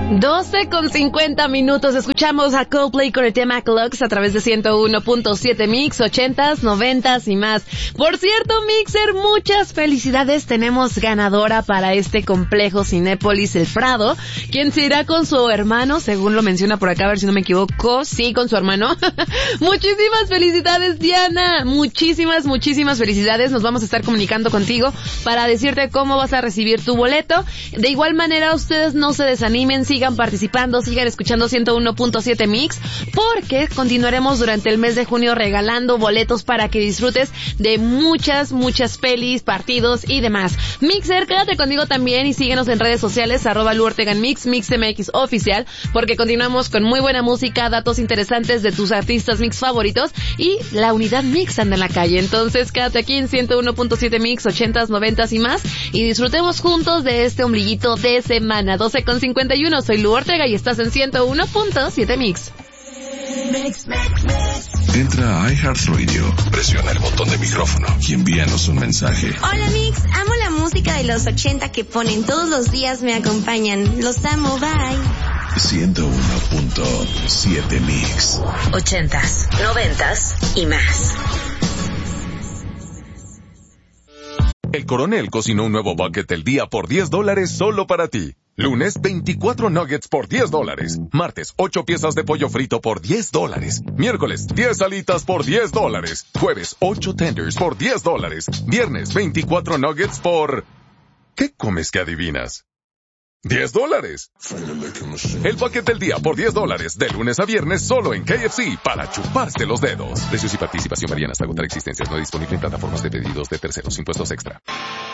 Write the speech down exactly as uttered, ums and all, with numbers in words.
doce con cincuenta minutos, escuchamos a Coldplay con el tema Clocks a través de ciento uno punto siete Mix, ochentas, noventas y más. Por cierto, Mixer, muchas felicidades, tenemos ganadora para este complejo Cinépolis El Prado, quien se irá con su hermano, según lo menciona por acá, a ver si no me equivoco, sí, con su hermano. Muchísimas felicidades, Diana, muchísimas, muchísimas felicidades, nos vamos a estar comunicando contigo para decirte cómo vas a recibir tu boleto. De igual manera, ustedes no se desanimen, sigan participando, sigan escuchando ciento uno punto siete Mix, porque continuaremos durante el mes de junio regalando boletos para que disfrutes de muchas, muchas pelis, partidos y demás. Mixer, quédate conmigo también y síguenos en redes sociales, arroba Lu Ortega en Mix, MixMX Oficial, porque continuamos con muy buena música, datos interesantes de tus artistas Mix favoritos y la unidad Mix anda en la calle. Entonces, quédate aquí en ciento uno punto siete Mix, ochentas, noventas y más, y disfrutemos juntos de este ombliguito de semana. doce con cincuenta y uno, soy Lu Ortega y estás en ciento uno punto siete Mix. Mix, mix, mix. Entra a iHeartRadio, presiona el botón de micrófono y envíanos un mensaje. Hola Mix, amo la música de los ochenta que ponen todos los días, me acompañan. Los amo, bye. ciento uno punto siete Mix. Ochentas, noventas y más. El Coronel cocinó un nuevo bucket del día por diez dólares solo para ti. Lunes, veinticuatro nuggets por diez dólares. Martes, ocho piezas de pollo frito por diez dólares. Miércoles, diez alitas por diez dólares. Jueves, ocho tenders por diez dólares. Viernes, veinticuatro nuggets por... ¿Qué comes que adivinas? diez dólares. El bucket del día por diez dólares, de lunes a viernes solo en K F C, para chuparse los dedos. Precios y participación varían hasta agotar existencias. No disponible en plataformas de pedidos de terceros. Impuestos extra.